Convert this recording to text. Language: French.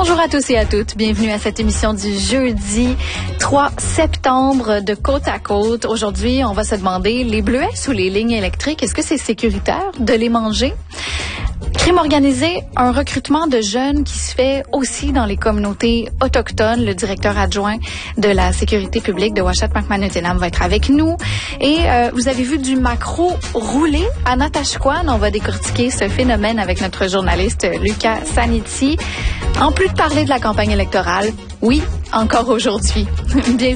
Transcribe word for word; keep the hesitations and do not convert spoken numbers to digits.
Bonjour à tous et à toutes. Bienvenue à cette émission du jeudi trois septembre de Côte à Côte. Aujourd'hui, on va se demander, les bleuets sous les lignes électriques, est-ce que c'est sécuritaire de les manger? Crime organisé, un recrutement de jeunes qui se fait aussi dans les communautés autochtones. Le directeur adjoint de la sécurité publique de Ouachette Macmahon-Utinam va être avec nous. Et euh, vous avez vu du maquereau rouler à Natashquan. On va décortiquer ce phénomène avec notre journaliste Lucas Saniti. En plus de parler de la campagne électorale, oui, encore aujourd'hui. Bienvenue.